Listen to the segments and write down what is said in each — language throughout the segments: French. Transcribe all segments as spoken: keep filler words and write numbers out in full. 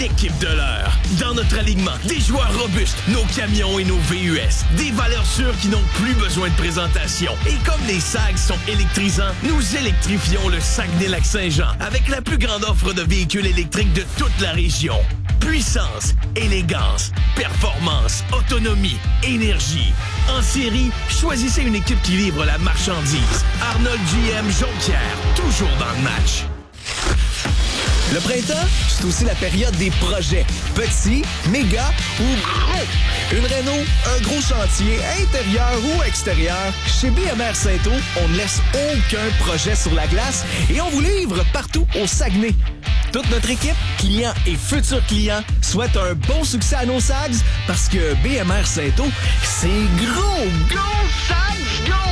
l'équipe de l'heure. Dans notre alignement, des joueurs robustes, nos camions et nos V U S. Des valeurs sûres qui n'ont plus besoin de présentation. Et comme les Sags sont électrisants, nous électrifions le Saguenay-Lac-Saint-Jean avec la plus grande offre de véhicules électriques de toute la région. Puissance, élégance, performance, autonomie, énergie. En série, choisissez une équipe qui livre la marchandise. Arnold G M Jonquière, toujours dans le match. Le printemps, c'est aussi la période des projets. Petits, méga ou gros. Une réno, un gros chantier, intérieur ou extérieur. Chez B M R Saint-Eau, on ne laisse aucun projet sur la glace et on vous livre partout au Saguenay. Toute notre équipe, clients et futurs clients, souhaite un bon succès à nos Sags parce que B M R Saint-Eau, c'est gros, gros Sags, go!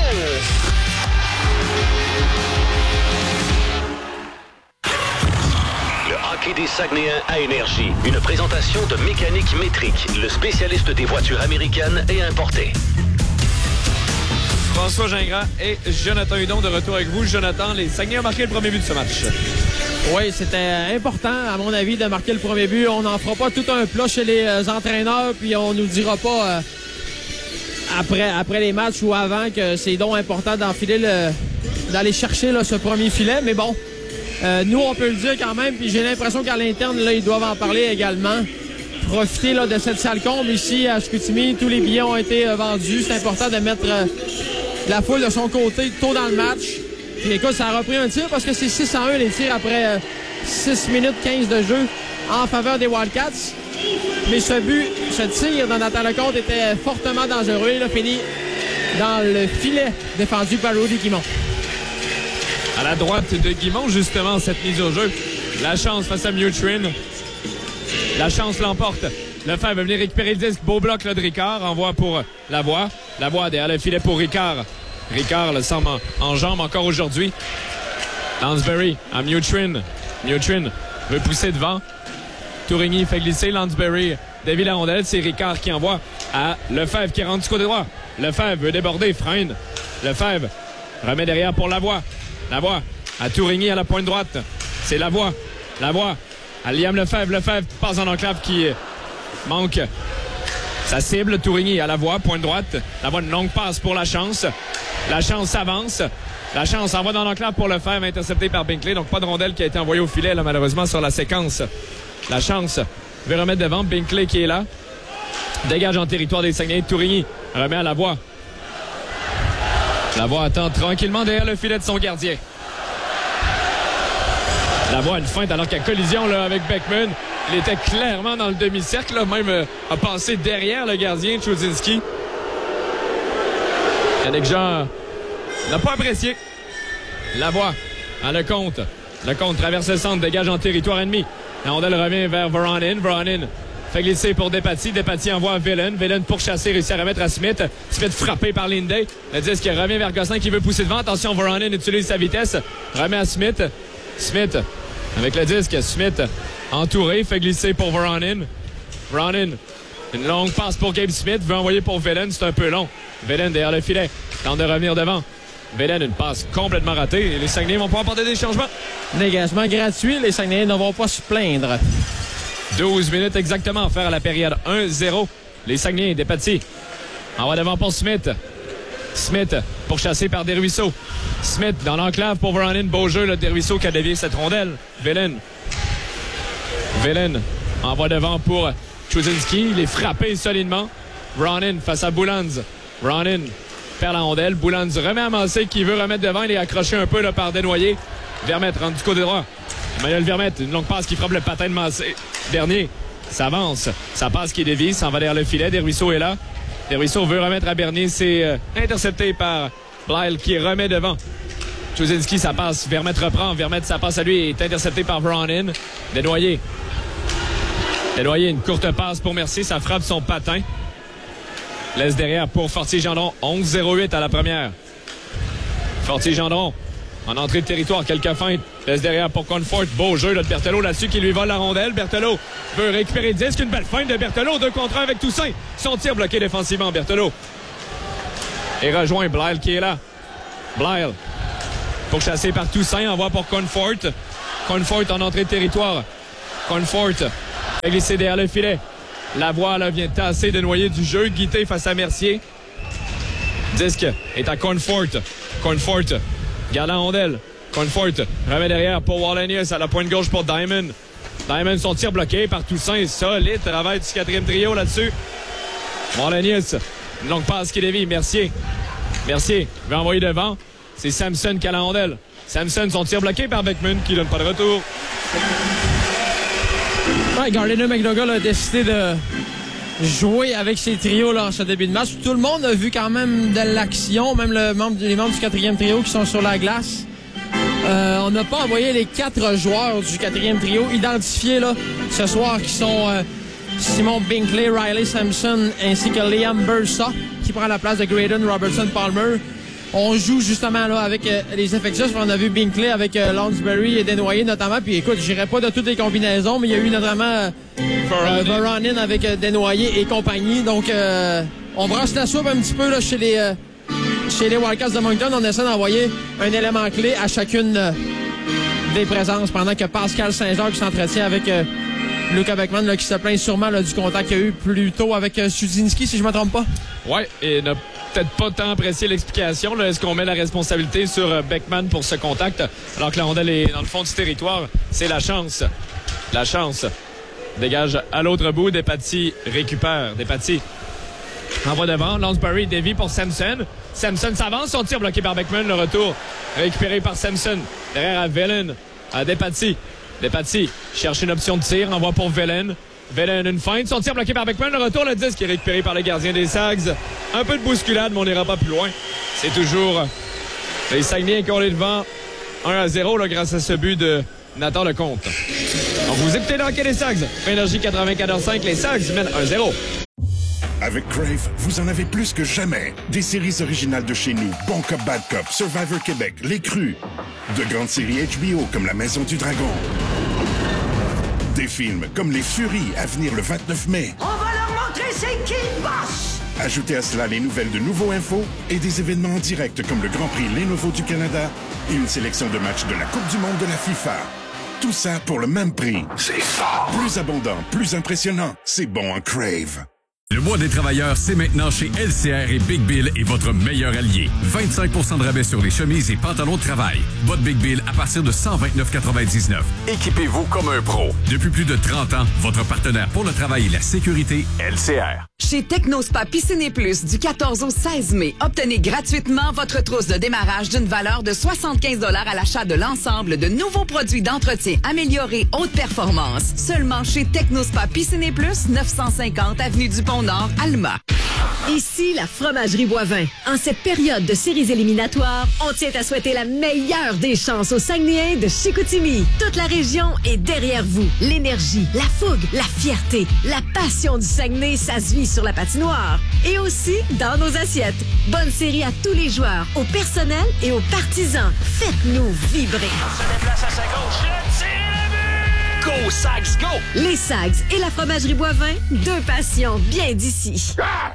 Le hockey des Saguenayens à Énergie. Une présentation de Mécanique Métrique, le spécialiste des voitures américaines et importées. François Gingras et Jonathan Hudon de retour avec vous. Jonathan, les Saguenayens ont marqué le premier but de ce match. Oui, c'était important, à mon avis, de marquer le premier but. On n'en fera pas tout un plat chez les euh, entraîneurs, puis on nous dira pas euh, après, après les matchs ou avant que c'est donc important d'enfiler le, d'aller chercher là, ce premier filet. Mais bon, euh, nous, on peut le dire quand même, puis j'ai l'impression qu'à l'interne, là, ils doivent en parler également. Profiter là, de cette salle comble ici à Chicoutimi. Tous les billets ont été euh, vendus. C'est important de mettre euh, la foule de son côté tôt dans le match. Puis écoute, ça a repris un tir parce que c'est six à un les tirs après euh, six minutes quinze de jeu en faveur des Wildcats. Mais ce but, ce tir dans Nathan Lecomte était fortement dangereux. Il a fini dans le filet défendu par Rudy Guimond. À la droite de Guimond, justement, cette mise au jeu. La chance face à Mutrin. La chance l'emporte. Lefebvre va venir récupérer le disque. Beau bloc là, de Ricard. Envoie pour Lavoie. Lavoie derrière le filet pour Ricard. Ricard le semble en, en jambe encore aujourd'hui. Lansbury à Mutrin. Mutrin veut pousser devant. Tourigny fait glisser Lansbury. David la rondelle, c'est Ricard qui envoie à Lefebvre qui rentre du côté droit. Lefebvre veut déborder, freine. Lefebvre remet derrière pour Lavoie. Lavoie à Tourigny à la pointe droite. C'est Lavoie. Lavoie à Liam Lefebvre. Lefebvre passe en enclave qui manque sa cible. Tourigny à Lavoie, pointe droite. Lavoie, une longue passe pour la chance. La chance s'avance. La chance envoie dans l'enclave pour Lefebvre, intercepté par Binkley. Donc pas de rondelle qui a été envoyée au filet là, malheureusement sur la séquence. La chance veut remettre devant. Binkley qui est là. Dégage en territoire des Saguenayens. Tourigny remet à Lavoie. Lavoie attend tranquillement derrière le filet de son gardien. Lavoie a une feinte alors qu'il y a collision là, avec Beckman. Il était clairement dans le demi-cercle, là, même euh, a passé derrière le gardien, Chudzinski. Yannick Jean n'a pas apprécié. Lavoie à Lecomte. Lecomte traverse le centre, dégage en territoire ennemi. La rondelle revient vers Voronin. Voronin fait glisser pour Despatie. Despatie envoie à Villen. Villen pour chasser, réussit à remettre à Smith. Smith frappé par Linday. Le disque revient vers Gosselin qui veut pousser devant. Attention, Voronin utilise sa vitesse. Remet à Smith. Smith avec le disque. Smith entouré, fait glisser pour Voronin. Voronin, une longue passe pour Gabe Smith. Veut envoyer pour Villen, c'est un peu long. Villen derrière le filet. Tente de revenir devant. Villen, une passe complètement ratée. Et les Saguenayens vont pouvoir apporter des changements. Dégagement gratuit. Les Saguenayens ne vont pas se plaindre. douze minutes exactement à faire à la période. un zéro. Les Saguenayens, Despatie. Envoie devant pour Smith. Smith pourchassé par Desruisseaux. Smith dans l'enclave pour Voronin. Beau jeu, là, Desruisseaux qui a dévié cette rondelle. Villen. Villen envoie devant pour Chudzinski. Il est frappé solidement. Voronin face à Boulans. Voronin perd la rondelle. Boulans remet à Massé qui veut remettre devant. Il est accroché un peu là, par Desnoyers. Vermette rentre du côté droit. Emmanuel Vermette, une longue passe qui frappe le patin de Massé. Bernier s'avance. Sa passe qui dévie, s'en va derrière le filet. Desruisseaux est là. Desruisseaux veut remettre à Bernier. C'est euh, intercepté par Blyle qui remet devant. Chudzinski, sa passe. Vermette reprend. Vermette, sa passe à lui est interceptée par Voronin. Desnoyers. Desnoyers, une courte passe pour Mercier. Ça frappe son patin. Laisse derrière pour Fortier-Gendron. onze zéro huit à la première. Fortier-Gendron en entrée de territoire. Quelques feintes. Laisse derrière pour Conforte. Beau jeu là, de Berthelot là-dessus qui lui vole la rondelle. Berthelot veut récupérer le disque. Une belle feinte de Berthelot. Deux contre un avec Toussaint. Son tir bloqué défensivement. Berthelot. Et rejoint Blyle qui est là. Blyle. Pourchassé par Toussaint. Envoie pour Conforte. Conforte en entrée de territoire. Conforte glissé derrière le filet. La voile vient tasser de noyer du jeu. Guité face à Mercier. Disque est à Cornfort. Cornfort garde la rondelle. Cornfort remet derrière pour Wallenius à la pointe gauche pour Diamond. Diamond, son tir bloqué par Toussaint. Solide travail du quatrième trio là-dessus. Wallenius, une longue passe qui dévie. Mercier. Mercier veut envoyer devant. C'est Samson qui a la rondelle. Samson, son tir bloqué par Beckman qui donne pas de retour. Ouais, Gardiner McDougall a décidé de jouer avec ses trios là, en ce début de match. Tout le monde a vu quand même de l'action, même le membre, les membres du quatrième trio qui sont sur la glace. Euh, on n'a pas envoyé les quatre joueurs du quatrième trio identifiés là, ce soir qui sont euh, Simon Binkley, Riley Sampson ainsi que Liam Bursa qui prend la place de Graydon Robertson Palmer. On joue justement là avec euh, les effectifs. On a vu Binkley avec euh, Lonsbury et Desnoyers notamment. Puis écoute, je dirais pas de toutes les combinaisons, mais il y a eu notamment euh, euh, Voronin avec euh, Desnoyers et compagnie. Donc euh, on brasse la soupe un petit peu là, chez les euh, chez les Wildcats de Moncton. On essaie d'envoyer un élément clé à chacune euh, des présences pendant que Pascal Saint-Jacques s'entretient avec euh, Luca Beckman là, qui se plaint sûrement là, du contact qu'il y a eu plus tôt avec euh, Studzinski, si je me trompe pas. Ouais, et n'a peut-être pas tant apprécié l'explication. Là. Est-ce qu'on met la responsabilité sur euh, Beckman pour ce contact alors que la rondelle est dans le fond du territoire? C'est la chance. La chance. Dégage à l'autre bout. Despatie récupère. Despatie envoie devant. Lonsbury dévie pour Samson. Samson s'avance. Son tir bloqué par Beckman. Le retour récupéré par Samson. Derrière à Velen. À Despatie. Despatie cherche une option de tir. Envoie pour Velen. Velen une feinte. Son tir bloqué par Beckman. Le retour, le disque est récupéré par le gardien des Sags. Un peu de bousculade, mais on n'ira pas plus loin. C'est toujours les Saguenayens qui ont les devant un à zéro là, grâce à ce but de Nathan Lecomte. Donc vous écoutez dans les Sags. Énergie quatre-vingt-quatorze cinq. Les Sags mènent un zéro. Avec Crave, vous en avez plus que jamais. Des séries originales de chez nous, Bon Cop, Bad Cop, Survivor Québec, Les Crus. De grandes séries H B O comme La Maison du Dragon. Des films comme Les Furies à venir le vingt-neuf mai. On va leur montrer c'est qui le boss! Ajoutez à cela les nouvelles de Nouveau Info et des événements en direct comme le Grand Prix Lenovo du Canada et une sélection de matchs de la Coupe du Monde de la FIFA. Tout ça pour le même prix. C'est fort! Plus abondant, plus impressionnant, c'est bon en Crave. Le mois des travailleurs, c'est maintenant chez L C R et Big Bill est votre meilleur allié. vingt-cinq pour cent de rabais sur les chemises et pantalons de travail. Votre Big Bill à partir de cent vingt-neuf quatre-vingt-dix-neuf. Équipez-vous comme un pro. Depuis plus de trente ans, votre partenaire pour le travail et la sécurité, L C R. Chez Technospa Piscine et Plus, du quatorze au seize mai, obtenez gratuitement votre trousse de démarrage d'une valeur de soixante-quinze dollars à l'achat de l'ensemble de nouveaux produits d'entretien améliorés haute performance. Seulement chez Technospa Piscine et Plus, neuf cent cinquante avenue du Pont-Nord, Alma. Ici, la Fromagerie Boivin. En cette période de séries éliminatoires, on tient à souhaiter la meilleure des chances aux Saguenayens de Chicoutimi. Toute la région est derrière vous. L'énergie, la fougue, la fierté, la passion du Saguenay, ça se vit sur la patinoire. Et aussi dans nos assiettes. Bonne série à tous les joueurs, au personnel et aux partisans. Faites-nous vibrer. On se déplace à sa gauche. Le tir et le but! Go, Sags, go! Les Sags et la Fromagerie Boivin, deux passions bien d'ici. Ah!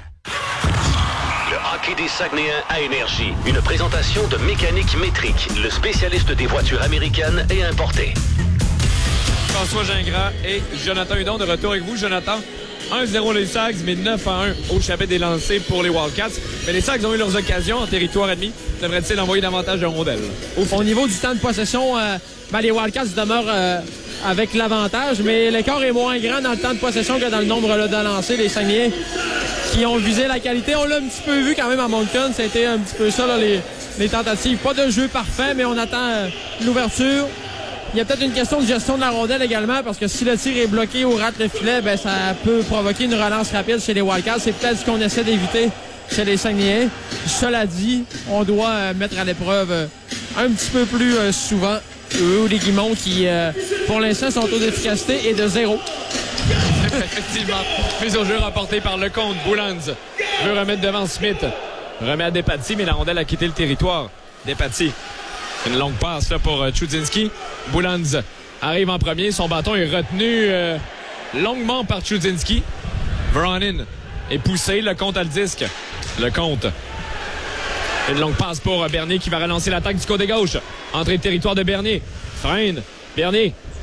Le hockey des Saguenayens à Énergie. Une présentation de Mécanique Métrique, le spécialiste des voitures américaines et importées. François Gingras et Jonathan Hudon de retour avec vous. Jonathan, un zéro les Sags, mais neuf à un au chapitre des lancers pour les Wildcats. Mais les Sags ont eu leurs occasions en territoire ennemi. Devraient-ils envoyer davantage de rondelles? Au, au niveau du temps de possession, euh, ben, les Wildcats demeurent euh, avec l'avantage, mais l'écart est moins grand dans le temps de possession que dans le nombre là, de lancers. Les Saguenayens qui ont visé la qualité. On l'a un petit peu vu quand même à Moncton. C'était un petit peu ça, là, les, les tentatives. Pas de jeu parfait, mais on attend euh, l'ouverture. Il y a peut-être une question de gestion de la rondelle également, parce que si le tir est bloqué ou rate le filet, ben, ça peut provoquer une relance rapide chez les Wildcats. C'est peut-être ce qu'on essaie d'éviter chez les Saguenayens. Cela dit, on doit euh, mettre à l'épreuve euh, un petit peu plus euh, souvent eux ou les Guimauds qui, euh, pour l'instant, sont aux efficacité et de zéro. Effectivement. Mise au jeu remportée par Lecomte. Boulans veut remettre devant Smith. Remet à Despatie, mais la rondelle a quitté le territoire. Despatie. Une longue passe là, pour euh, Chudzinski. Boulans arrive en premier. Son bâton est retenu euh, longuement par Chudzinski. Voronin est poussé. Lecomte a le disque. Lecomte. Une longue passe pour euh, Bernier qui va relancer l'attaque du côté gauche. Entrée de territoire de Bernier. Freine. Bernier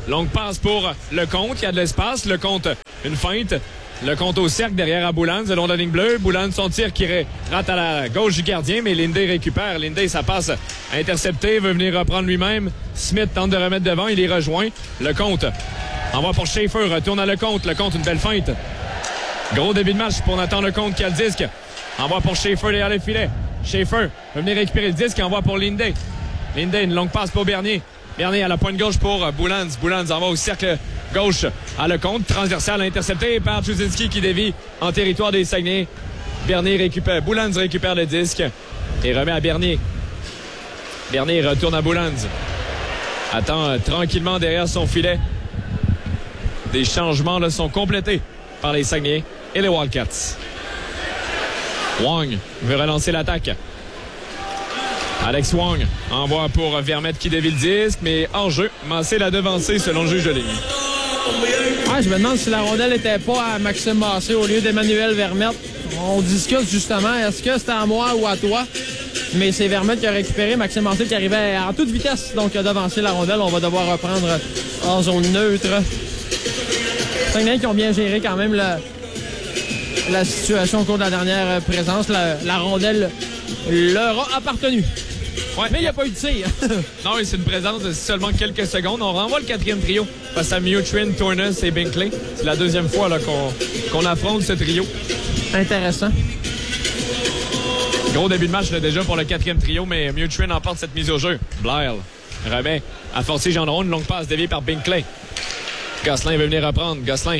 Longue passe pour le compte. Il y a de l'espace. Le compte, une feinte. Le compte au cercle derrière à Boulans, le long de la ligne bleue. Boulans, son tir qui rate à la gauche du gardien, mais Linday récupère. Linday, ça passe intercepté, veut venir reprendre lui-même. Smith tente de remettre devant, il est rejoint. Le compte envoie pour Schaefer, retourne à le compte. Le compte, une belle feinte. Gros début de match pour Nathan Lecomte qui a le disque. Envoie pour Schaefer derrière le filet. Schaefer veut venir récupérer le disque, envoie pour Linday. Linday, une longue passe pour Bernier. Bernier à la pointe gauche pour Boulans. Boulans envoie au cercle gauche à Lecomte. Transversal intercepté par Chuzinski qui dévie en territoire des Saguenay. Bernier récupère. Boulans récupère le disque et remet à Bernier. Bernier retourne à Boulans. Attend euh, tranquillement derrière son filet. Des changements là, sont complétés par les Saguenay et les Wildcats. Wong veut relancer l'attaque. Alex Wong envoie pour Vermette qui dévie le disque, mais hors jeu. Massé l'a devancé selon le juge de ligne. Ouais, je me demande si la rondelle n'était pas à Maxime Massé au lieu d'Emmanuel Vermette. On discute justement, est-ce que c'était à moi ou à toi? Mais c'est Vermette qui a récupéré, Maxime Massé qui arrivait à toute vitesse, donc a devancé la rondelle. On va devoir reprendre en zone neutre. Saguenay qui ont bien géré quand même la, la situation au cours de la dernière présence. La, la rondelle leur a appartenu. Ouais, mais il n'y a pas eu de tir. Non, c'est une présence de seulement quelques secondes. On renvoie le quatrième trio face à Mutrin, Tornes et Binkley. C'est la deuxième fois là, qu'on, qu'on affronte ce trio. Intéressant. Gros début de match là, déjà pour le quatrième trio, mais Mutrin emporte cette mise au jeu. Blair remet à forcer Gendron. Une longue passe déviée par Binkley. Gosselin veut venir reprendre. Gosselin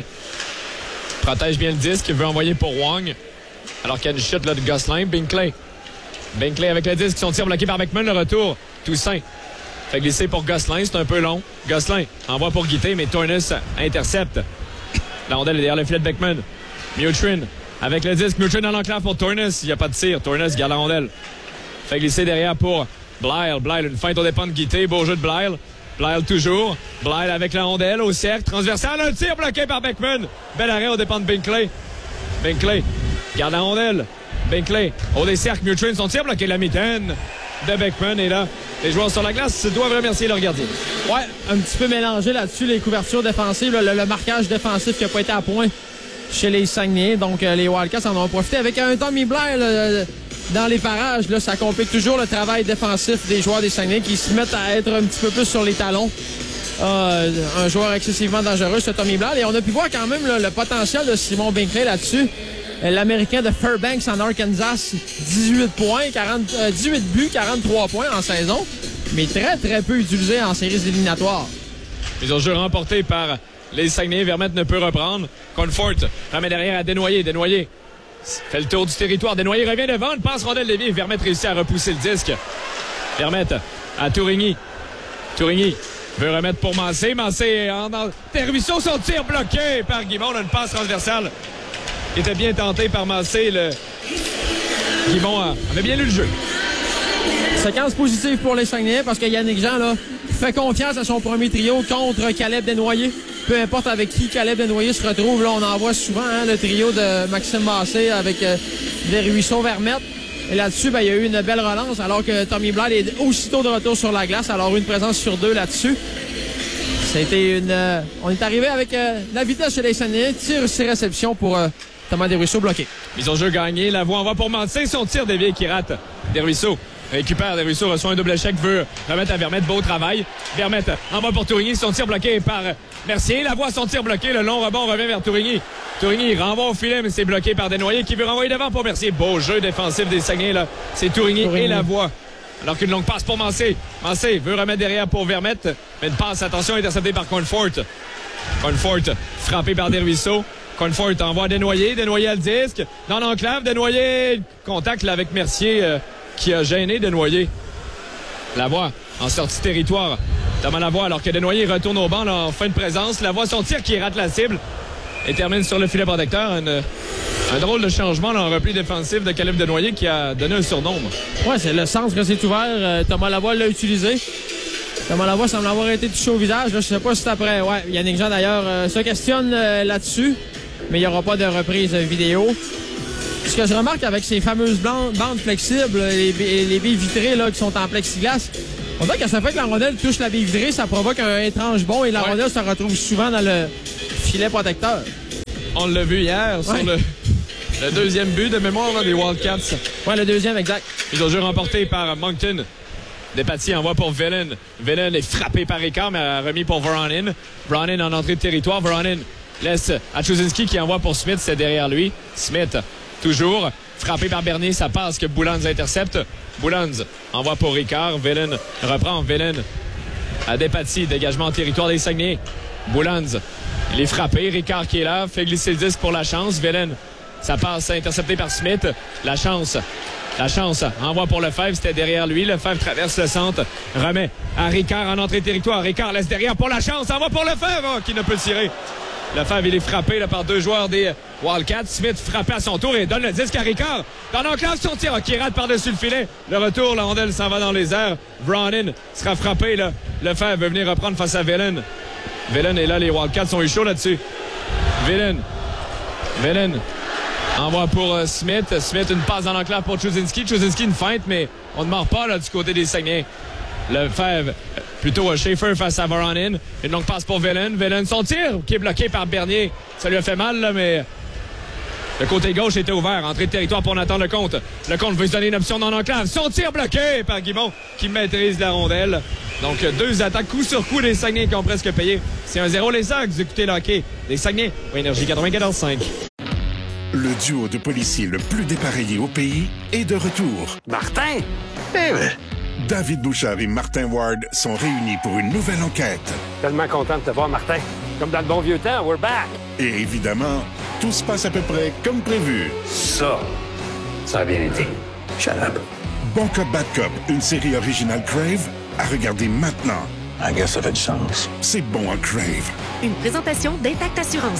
protège bien le disque. Il veut envoyer pour Wong. Alors qu'il y a une chute là, de Gosselin. Binkley. Binkley avec le disque, son tir bloqué par Beckman, le retour. Toussaint fait glisser pour Gosselin, c'est un peu long. Gosselin envoie pour Guité, mais Tornes intercepte. La rondelle est derrière le filet de Beckman. Mutrin avec le disque, Mutrin dans l'enclave pour Tornes. Il n'y a pas de tir, Tornes garde la rondelle. Fait glisser derrière pour Blair. Blair, une feinte au dépens de Guité, beau jeu de Blair. Blair toujours. Blair avec la rondelle au cercle, transversal, un tir bloqué par Beckman. Bel arrêt au dépens de Binkley. Binkley garde la rondelle. Binkley, au des cercles, Mutrin, son tir bloqué la mitaine de Beckman. Et là, les joueurs sur la glace doivent remercier leur gardien. Ouais, un petit peu mélangé là-dessus, les couvertures défensives, le, le marquage défensif qui n'a pas été à point chez les Saguenay. Donc, euh, les Wildcats en ont profité avec un Tommy Blair là, dans les parages. Là, ça complique toujours le travail défensif des joueurs des Saguenay qui se mettent à être un petit peu plus sur les talons. Euh, un joueur excessivement dangereux, ce Tommy Blair. Et on a pu voir quand même là, le potentiel de Simon Binkley là-dessus. L'Américain de Fairbanks en Arkansas, dix-huit points, quarante, euh, dix-huit buts, quarante-trois points en saison, mais très, très peu utilisé en séries éliminatoires. Ils ont jeu remporté par les Saguenay. Vermette ne peut reprendre. Conforth remet derrière à Desnoyers. Desnoyers fait le tour du territoire. Desnoyers revient devant. Une passe rondelle déviée. Vermette réussit à repousser le disque. Vermette à Tourigny. Tourigny veut remettre pour Massé. Massé en interruption. Son tir bloqué par Guimond. Une passe transversale. Il était bien tenté par Massé. Le... Guimond avait bien lu le jeu. Séquence positive pour les Saguenay parce que Yannick Jean là, fait confiance à son premier trio contre Caleb Desnoyers. Peu importe avec qui Caleb Desnoyers se retrouve, là, on en voit souvent hein, le trio de Maxime Massé avec euh, Desruisseaux Vermette. Et là-dessus, ben, il y a eu une belle relance alors que Tommy Blair est aussitôt de retour sur la glace. Alors une présence sur deux là-dessus. C'était une... Euh, on est arrivé avec euh, la vitesse chez les Saguenay. Tir sur réception pour... Euh, Thomas Desruisseaux bloqué. Ils ont jeu gagné. La voie envoie pour Massé. Son tir dévié qui rate. Desruisseaux récupère. Desruisseaux reçoit un double échec. Veut remettre à Vermette. Beau travail. Vermette envoie pour Tourigny. Son tir bloqué par Mercier. La voie, son tir bloqué. Le long rebond revient vers Tourigny. Tourigny renvoie au filet, mais c'est bloqué par Desnoyers qui veut renvoyer devant pour Mercier. Beau jeu défensif des Saguenay. Là. C'est Tourigny, Tourigny et la voie. Alors qu'une longue passe pour Massé. Massé veut remettre derrière pour Vermette. Mais une passe, attention, interceptée par Conforth. Conforth frappé par Desruisseaux. Conforth envoie Desnoyers, Desnoyers à le disque. Dans l'enclave, Desnoyers, contact là, avec Mercier euh, qui a gêné Desnoyers. Lavoie en sortie de territoire. Thomas Lavoie, alors que Desnoyers retourne au banc là, en fin de présence. Lavoie, son tir qui rate la cible et termine sur le filet protecteur. Une, un drôle de changement là, en repli défensif de Caleb Desnoyers qui a donné un surnombre. Ouais, c'est le centre que c'est ouvert. Euh, Thomas Lavoie l'a utilisé. Thomas Lavoie semble avoir été touché au visage. Là, je sais pas si c'est après. Ouais, Yannick Jean d'ailleurs euh, se questionne euh, là-dessus. Mais il n'y aura pas de reprise vidéo. Ce que je remarque avec ces fameuses bandes, bandes flexibles, les, les billes vitrées là, qui sont en plexiglas, On dirait qu'à chaque fois que la rondelle touche la baie vitrée, ça provoque un étrange bond et la ouais. rondelle se retrouve souvent dans le filet protecteur. On l'a vu hier ouais. sur le, le deuxième but de mémoire là, des Wildcats. Ouais, le deuxième, exact. Ils ont jeu remporté par Moncton. Despatie envoie pour Villen. Villen est frappé par Ricard, mais remis pour Voronin. Voronin en entrée de territoire. Voronin laisse à Chuzinski qui envoie pour Smith. C'est derrière lui. Smith, toujours frappé par Bernier. Ça passe que Boulans intercepte. Boulans envoie pour Ricard. Villen reprend. Villen à Despatie. Dégagement en territoire des Saguenay. Boulans, il est frappé. Ricard qui est là. Fait glisser le disque pour la chance. Villen, ça passe intercepté par Smith. La chance. La chance, envoie pour Lefebvre, c'était derrière lui. Lefebvre traverse le centre, remet à Ricard en entrée de territoire. Ricard laisse derrière pour la chance, envoie pour Lefebvre, oh, qui ne peut tirer. Lefebvre, il est frappé là, par deux joueurs des Wildcats. Smith frappé à son tour et donne le disque à Ricard. Dans l'enclave, son tir, qui rate par-dessus le filet. Le retour, la rondelle s'en va dans les airs. Voronin sera frappé. Là. Lefebvre veut venir reprendre face à Villen. Villen est là, les Wildcats sont eu chaud là-dessus. Villen. Villen. Envoie pour euh, Smith. Smith, une passe dans l'enclave pour Chuzinski. Chuzinski, une feinte, mais on ne mord pas là, du côté des Saguenay. Lefebvre, plutôt euh, Schaefer face à Voronin. Une longue passe pour Villen. Villen, son tir qui est bloqué par Bernier. Ça lui a fait mal, là, mais le côté gauche était ouvert. Entrée de territoire pour Nathan Lecomte. Lecomte veut se donner une option dans l'enclave. Son tir bloqué par Guimond qui maîtrise la rondelle. Donc, deux attaques coup sur coup des Saguenay qui ont presque payé. C'est un zéro les Sags. Vous écoutez le hockey des Saguenay au Énergie quatre-vingt-quatorze cinq. Le duo de policiers le plus dépareillé au pays est de retour. Martin? Eh ben. David Bouchard et Martin Ward sont réunis pour une nouvelle enquête. Tellement content de te voir, Martin. Comme dans le bon vieux temps, we're back. Et évidemment, tout se passe à peu près comme prévu. Ça, ça a bien été. Shut up. Bon Cop, Bad Cop, une série originale Crave, à regarder maintenant. I guess ça fait du sens. C'est bon en Crave. Une présentation d'Intact Assurance.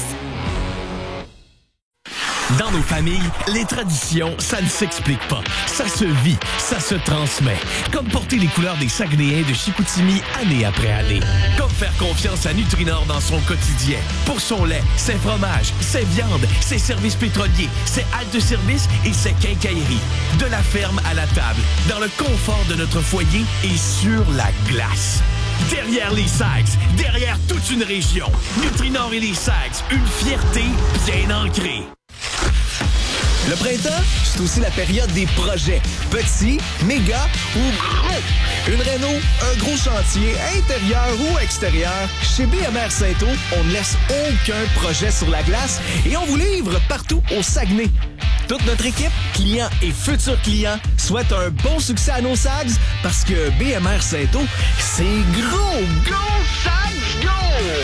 Dans nos familles, les traditions, ça ne s'explique pas. Ça se vit, ça se transmet. Comme porter les couleurs des Saguenayens de Chicoutimi année après année. Comme faire confiance à Nutrinor dans son quotidien. Pour son lait, ses fromages, ses viandes, ses services pétroliers, ses haltes de service et ses quincailleries. De la ferme à la table, dans le confort de notre foyer et sur la glace. Derrière les Sags, derrière toute une région. Nutrinor et les Sags, une fierté bien ancrée. Le printemps, c'est aussi la période des projets. Petits, méga ou gros. Une réno, un gros chantier, intérieur ou extérieur. Chez B M R Saint-Eau, on ne laisse aucun projet sur la glace et on vous livre partout au Saguenay. Toute notre équipe, clients et futurs clients, souhaite un bon succès à nos Sags parce que B M R Saint-Eau, c'est gros, gros Sags, go!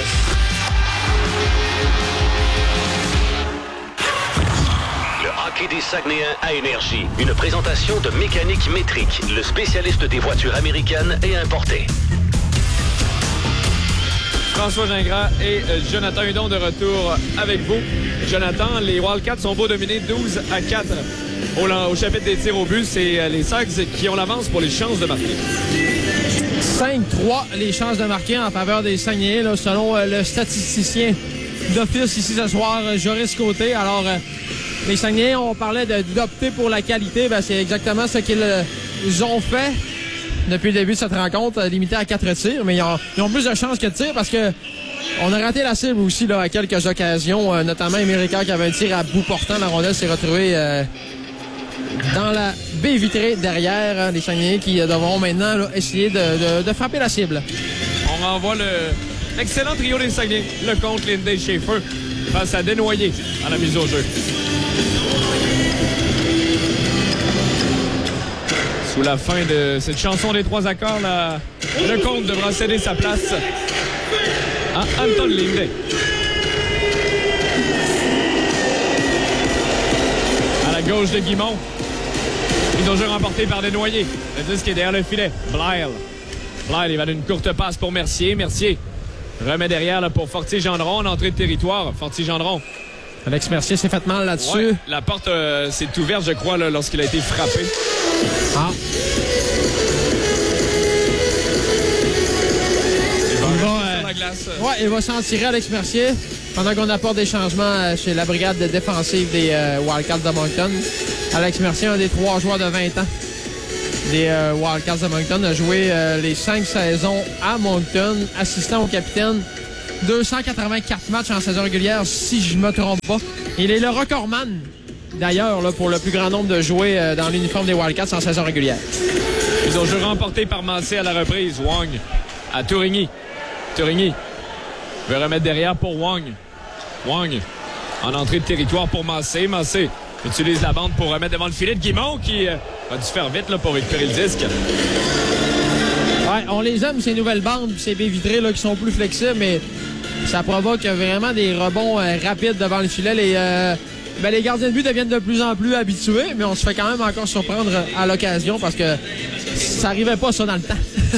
Hockey des Saguenayens à Énergie. Une présentation de Mécanique Métrique, le spécialiste des voitures américaines et importées. François Gingras et Jonathan Hudon de retour avec vous. Jonathan, les Wildcats sont beau dominés douze à quatre au, au chapitre des tirs au but. C'est les Sags qui ont l'avance pour les chances de marquer. cinq trois les chances de marquer en faveur des Saguenayens, là, selon euh, le statisticien d'office ici ce soir, Joris Côté. Alors, euh, les Saguenayens, on parlait d'opter pour la qualité. Ben, c'est exactement ce qu'ils euh, ont fait depuis le début de cette rencontre, limité à quatre tirs. Mais ils ont, ils ont plus de chances que de tirs parce que on a raté la cible aussi là, à quelques occasions, euh, notamment Américain qui avait un tir à bout portant. La rondelle s'est retrouvée euh, dans la baie vitrée derrière. Hein, les Saguenayens qui euh, devront maintenant là, essayer de, de, de frapper la cible. On renvoie le l'excellent trio des Saguenay, Lecomte, Lindsay, Schaefer, face à Desnoyers à la mise au jeu. Sous la fin de cette chanson des trois accords, là, Lecomte devra céder sa place à Anton Lindsay. À la gauche de Guimond. Mise au jeu remportée par Desnoyers. Le disque est derrière le filet. Blyle. Blyle, il va d'une courte passe pour Mercier. Mercier remet derrière là, pour Fortier-Gendron en entrée de territoire. Fortier-Gendron. Alex Mercier s'est fait mal là-dessus. Ouais, la porte euh, s'est ouverte, je crois, là, lorsqu'il a été frappé. Ah. Il va, il va, euh, sur la glace. Ouais, il va s'en tirer, Alex Mercier, pendant qu'on apporte des changements chez la brigade défensive des euh, Wildcats de Moncton. Alex Mercier, un des trois joueurs de vingt ans des euh, Wildcats de Moncton, a joué euh, les cinq saisons à Moncton, assistant au capitaine. deux cent quatre-vingt-quatre matchs en saison régulière, si je ne me trompe pas. Il est le recordman, d'ailleurs, là, pour le plus grand nombre de jouets euh, dans l'uniforme des Wildcats en saison régulière. Ils ont joué remporté par Massé à la reprise. Wong à Tourigny. Tourigny veut remettre derrière pour Wong. Wong en entrée de territoire pour Massé. Massé utilise la bande pour remettre devant le filet de Guimond qui euh, a dû faire vite là, pour récupérer le disque. Ouais, on les aime, ces nouvelles bandes, ces baies vitrées là, qui sont plus flexibles, mais ça provoque vraiment des rebonds euh, rapides devant le filet. Les, euh, ben, les gardiens de but deviennent de plus en plus habitués, mais on se fait quand même encore surprendre à l'occasion parce que ça n'arrivait pas ça dans le temps.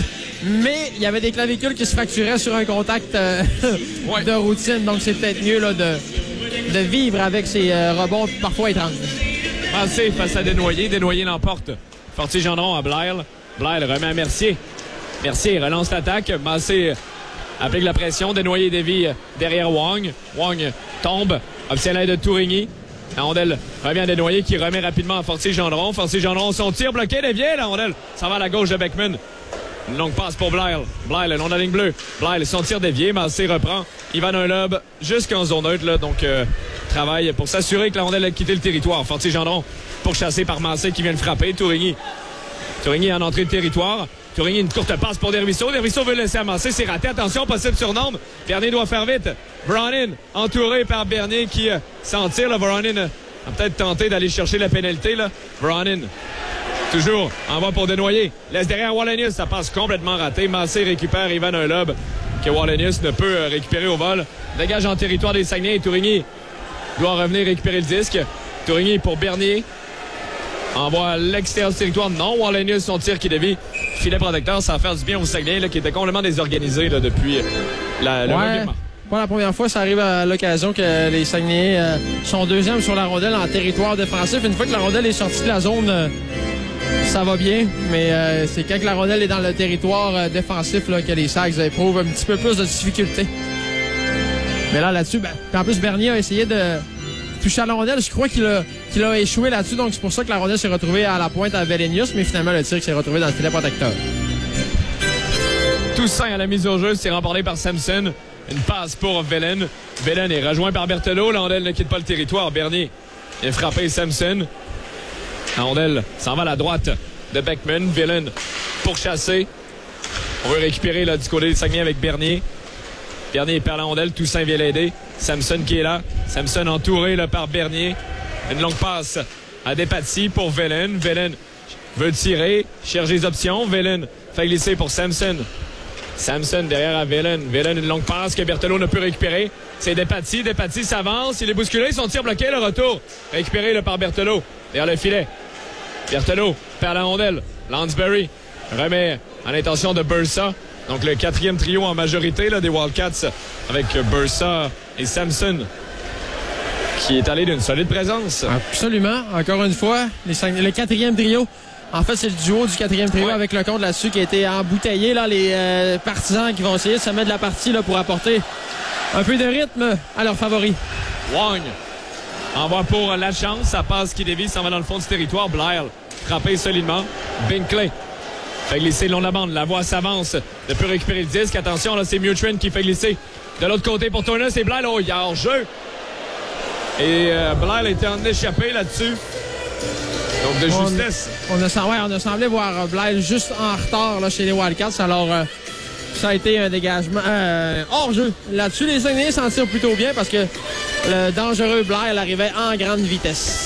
Mais il y avait des clavicules qui se fracturaient sur un contact euh, ouais. de routine, donc c'est peut-être mieux là, de, de vivre avec ces euh, rebonds parfois étranges. Massé face à Desnoyers. Desnoyers l'emporte. Fortier-Gendron à Blair. Blair remet à Mercier. Mercier relance l'attaque. Massé applique la pression. Desnoyers dévie derrière Wong. Wong tombe. Obtient l'aide de Tourigny. La rondelle revient à Desnoyers qui remet rapidement à Fortier-Gendron. Fortier-Gendron, son tir bloqué. Dévié. La rondelle s'en va à la gauche de Beckman. Une longue passe pour Blair. Blair, le long de la ligne bleue. Blair, son tir dévié. Massé reprend. Ivan un lob jusqu'en zone neutre. Là, donc, euh, travail pour s'assurer que la rondelle a quitté le territoire. Fortier-Gendron pourchassé par Massé qui vient de frapper. Tourigny. Tourigny en entrée de territoire. Tourigny, une courte passe pour Dervisseau. Dervisseau veut laisser amasser. C'est raté. Attention, possible surnombre. Bernier doit faire vite. Voronin, entouré par Bernier qui euh, s'en tire. Là, Voronin euh, a peut-être tenté d'aller chercher la pénalité. Là. Voronin, toujours, envoie pour Desnoyers. Laisse derrière Wallenius. Ça passe complètement raté. Massé récupère Ivan un lob que Wallenius ne peut euh, récupérer au vol. Dégage en territoire des Saguenay. Tourigny doit revenir récupérer le disque. Tourigny pour Bernier. Envoie à l'extérieur du territoire. Non, Wallenius, son tir qui dévie. Filet protecteur, ça va faire du bien au Saguenay là, qui était complètement désorganisé là, depuis la, le ouais, revirement. Pas la première fois, ça arrive à l'occasion que les Saguenayens euh, sont deuxièmes sur la rondelle en territoire défensif. Une fois que la rondelle est sortie de la zone, euh, ça va bien. Mais euh, c'est quand la rondelle est dans le territoire euh, défensif là, que les Sags éprouvent un petit peu plus de difficulté. Mais là, là-dessus, ben, en plus, Bernier a essayé de toucher à la rondelle. Je crois qu'il a, qu'il a échoué là-dessus. Donc, c'est pour ça que la rondelle s'est retrouvée à la pointe à Velenius. Mais finalement, le tir s'est retrouvé dans le filet protecteur. Toussaint à la mise au jeu, c'est remporté par Samson. Une passe pour Velen. Velen est rejoint par Berthelot. La rondelle ne quitte pas le territoire. Bernier est frappé Samson. La rondelle s'en va à la droite de Beckman. Velen pourchassé. On veut récupérer là, du côté des Saguenay avec Bernier. Bernier perd la rondelle. Toussaint vient l'aider. Samson qui est là. Samson entouré là, par Bernier. Une longue passe à Despatie pour Velen. Velen veut tirer. Cherche les options. Velen fait glisser pour Samson. Samson derrière à Velen. Velen, une longue passe que Berthelot ne peut récupérer. C'est Despatie. Despatie s'avance. Il est bousculé. Son tir bloqué. Le retour récupéré là, par Berthelot. Derrière le filet. Berthelot perd la rondelle. Lansbury remet à l'intention de Bursa. Donc le quatrième trio en majorité là, des Wildcats avec Bursa et Samson qui est allé d'une solide présence. Absolument. Encore une fois, les cinq, le quatrième trio. En fait, c'est le duo du quatrième trio ouais. avec le compte là-dessus qui a été embouteillé. Là, les euh, partisans qui vont essayer de se mettre de la partie là, pour apporter un peu de rythme à leurs favoris. Wong envoie pour la chance. Ça passe qui dévie, s'en va dans le fond du territoire. Blair frappé solidement. Binkley fait glisser le long de la bande. La voie s'avance. Ne peut récupérer le disque. Attention, là, c'est Mutrin qui fait glisser. De l'autre côté pour Turner, c'est Blair. Oh, il y a hors-jeu. Et euh, Blair était en échappé là-dessus. Donc de on, justesse. On a, ouais, on a semblé voir Blair juste en retard là, chez les Wildcats. Alors, euh, ça a été un dégagement euh, hors-jeu. Là-dessus, les Saguenayens s'en tirent plutôt bien parce que le dangereux Blair arrivait en grande vitesse.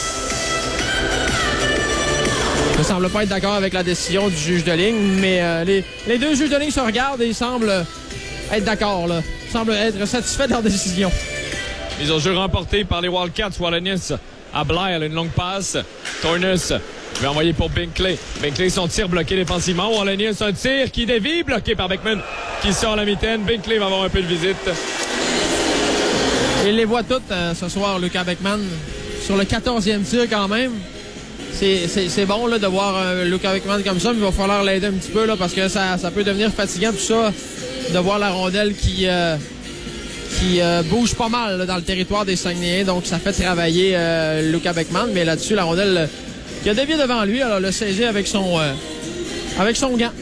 Je ne semble pas être d'accord avec la décision du juge de ligne, mais euh, les, les deux juges de ligne se regardent et ils semblent être d'accord. Là. Ils semblent être satisfaits de leur décision. Ils ont jeu remporté par les Wildcats. Wallenius à Blair, une longue passe. Tornus va envoyer pour Binkley. Binkley, son tir bloqué défensivement. Wallenius, un tir qui dévie, bloqué par Beckman, qui sort la mitaine. Binkley va avoir un peu de visite. Il les voit toutes euh, ce soir, Lucas Beckman, sur le quatorzième tir quand même. C'est, c'est, c'est bon là, de voir euh, Lucas Beckman comme ça, mais il va falloir l'aider un petit peu là, parce que ça, ça peut devenir fatigant tout ça, de voir la rondelle qui... Euh, qui euh, bouge pas mal là, dans le territoire des Saguenayens. Donc, ça fait travailler euh, Lucas Beckman. Mais là-dessus, la rondelle euh, qui a dévié devant lui, alors le saisi avec son, euh, avec son gant.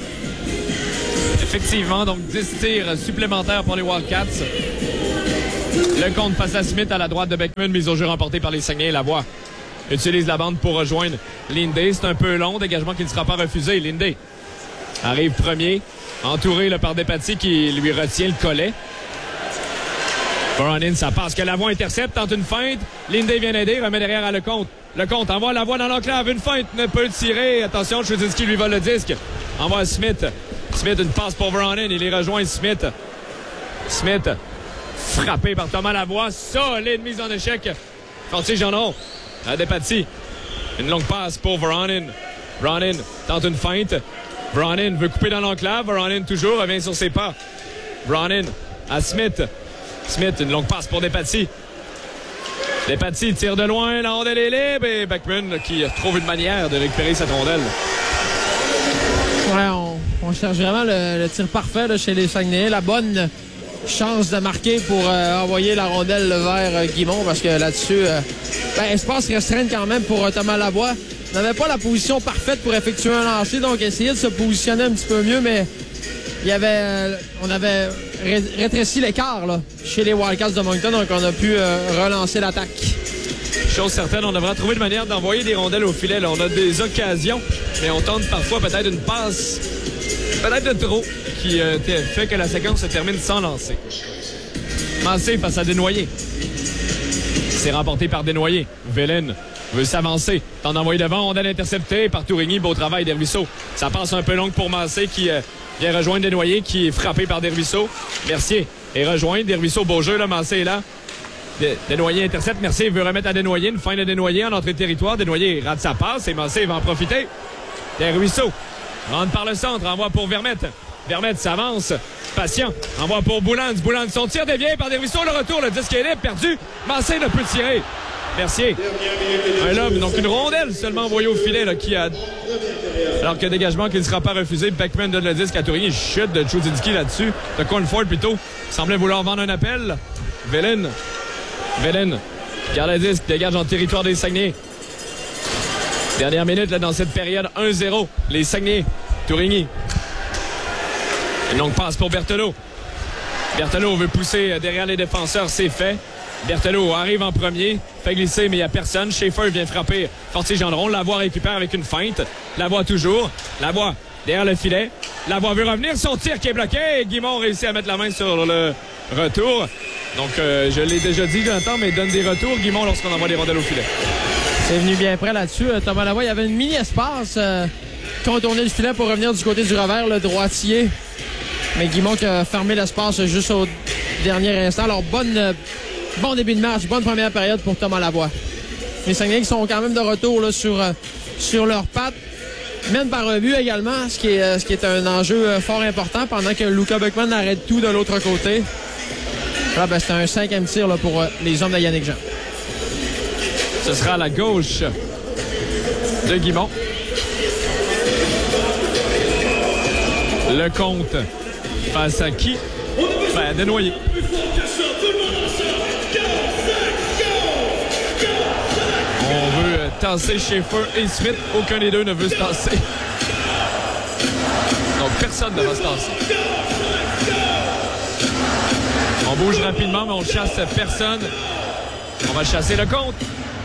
Effectivement, donc dix tirs supplémentaires pour les Wildcats. Le compte face à Smith à la droite de Beckman, mise au jeu remportée par les Saguenay. Lavoie utilise la bande pour rejoindre Linday. C'est un peu long, dégagement qui ne sera pas refusé. Linday arrive premier, entouré là, par Despatie qui lui retient le collet. Voronin, ça passe que Lavoie intercepte, tente une feinte. Linday vient aider, remet derrière à Lecomte. Lecomte envoie Lavoie dans l'enclave, une feinte, ne peut tirer. Attention, Chudzinski lui vole le disque. Envoie Smith. Smith, une passe pour Voronin, il les rejoint Smith. Smith, frappé par Thomas Lavoie, solide mise en échec. Fortier Gendron à Despatie. Une longue passe pour Voronin. Voronin tente une feinte. Voronin veut couper dans l'enclave. Voronin toujours revient sur ses pas. Voronin à Smith. Smith, une longue passe pour Despatie. Despatie tire de loin, la rondelle est libre et Beckman qui trouve une manière de récupérer cette rondelle. Ouais, on, on cherche vraiment le, le tir parfait là, chez les Saguenayens. La bonne chance de marquer pour euh, envoyer la rondelle vers euh, Guimond parce que là-dessus, euh, ben, espace restreint quand même pour euh, Thomas Lavoie. Il n'avait pas la position parfaite pour effectuer un lancer, donc essayer de se positionner un petit peu mieux, mais il y avait, euh, on avait ré rétréci l'écart là, chez les Wildcats de Moncton, donc on a pu euh, relancer l'attaque. Chose certaine, on devra trouver une manière d'envoyer des rondelles au filet. Là. On a des occasions, mais on tente parfois peut-être une passe, peut-être de trop, qui euh, fait que la séquence se termine sans lancer. Massé face à Desnoyers. C'est remporté par Desnoyers. Vélène veut s'avancer. Tente d'envoyer devant, rondelle interceptée par Tourigny. Beau travail d'Hervisseau. Ça passe un peu long pour Massé qui euh, vient rejoindre Desnoyers, qui est frappé par Dervisseau. Mercier est rejoint. Dervisseau, beau jeu, là. Massé est là. Desnoyers intercepte. Mercier veut remettre à Desnoyers. Une fin de Desnoyers en entrée de territoire. Desnoyers rate sa passe et Massé va en profiter. Dervisseau rentre par le centre. Envoie pour Vermette. Vermette s'avance. Patient. Envoie pour Bouland. Bouland, son tir dévié par Dervisseau. Le retour, le disque est libre, perdu. Massé ne peut tirer. Mercier. Un lobe, donc une rondelle seulement envoyée au filet là, qui a... Alors que dégagement qui ne sera pas refusé. Beckman donne le disque à Tourigny. Chute de Chudzinski là-dessus. De Cornford plutôt. Semblait vouloir vendre un appel. Vélène. Vélène. Garde le disque. Dégage en territoire des Saguenay. Dernière minute là, dans cette période. un zéro. Les Saguenay. Tourigny. Une longue passe pour Berthelot. Berthelot veut pousser derrière les défenseurs. C'est fait. Berthelot arrive en premier, fait glisser, mais il n'y a personne. Schaeffer vient frapper Fortier Gendron. Lavoie récupère avec une feinte. Lavoie toujours. Lavoie derrière le filet. Lavoie veut revenir. Son tir qui est bloqué. Guimond réussit à mettre la main sur le retour. Donc, euh, je l'ai déjà dit, Jonathan, mais donne des retours. Guimond lorsqu'on envoie des rondelles au filet. C'est venu bien près là-dessus. Thomas Lavoie, il y avait une mini-espace. Euh, contourner le filet pour revenir du côté du revers, le droitier. Mais Guimond qui a fermé l'espace juste au dernier instant. Alors, bonne... Euh, Bon début de match, bonne première période pour Thomas Lavoie. Les Saguenay qui sont quand même de retour là, sur, euh, sur leurs pattes. Mène par un but également, ce qui est, euh, ce qui est un enjeu euh, fort important pendant que Luca Beckman arrête tout de l'autre côté. Là, ben, c'est un cinquième tir là, pour euh, les hommes de Yannick Jean. Ce sera à la gauche de Guimond. Le compte face à qui? Ben, Desnoyers. On veut tasser Schaeffer et Smith. Aucun des deux ne veut se tasser. Donc, personne ne va se tasser. On bouge rapidement, mais on chasse personne. On va chasser le compte.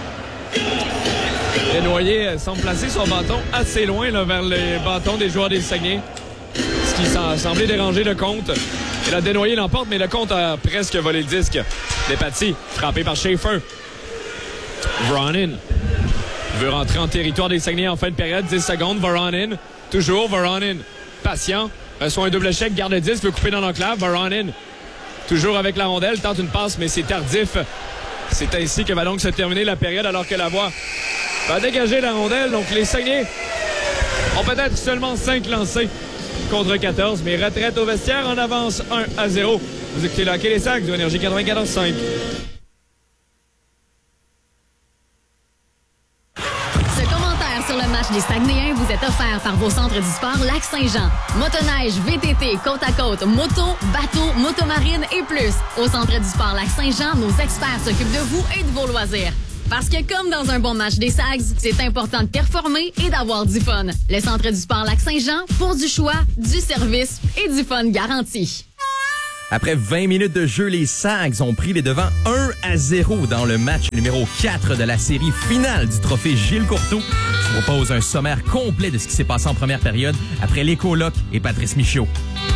Desnoyers semble placer son bâton assez loin là, vers les bâtons des joueurs des Saguenay. Ce qui semblait déranger le compte. Et là, Desnoyers l'emporte, mais le compte a presque volé le disque. Despatie, frappé par Schaeffer. Voronin veut rentrer en territoire des Saguenay en fin de période. dix secondes. Voronin, toujours Voronin. Patient, reçoit un double chèque, garde le disque, veut couper dans l'enclave. Voronin, toujours avec la rondelle, tente une passe, mais c'est tardif. C'est ainsi que va donc se terminer la période alors que Lavoie va dégager la rondelle. Donc les Saguenay ont peut-être seulement cinq lancés contre quatorze, mais retraite au vestiaire en avance un à zéro. Vous écoutez le hockey les Sacs de Énergie quatre-vingt-quatorze cinq. Sur le match des Saguenayens vous est offert par vos centres du sport Lac-Saint-Jean. Motoneige, V T T, côte à côte, moto, bateau, motomarine et plus. Au centre du sport Lac-Saint-Jean, nos experts s'occupent de vous et de vos loisirs. Parce que comme dans un bon match des Sags, c'est important de performer et d'avoir du fun. Le Centre du sport Lac-Saint-Jean, pour du choix, du service et du fun garanti. Après vingt minutes de jeu, les Sags ont pris les devants un à zéro dans le match numéro quatre de la série finale du trophée Gilles Courteau. Je vous propose un sommaire complet de ce qui s'est passé en première période après les colocs et Patrice Michaud.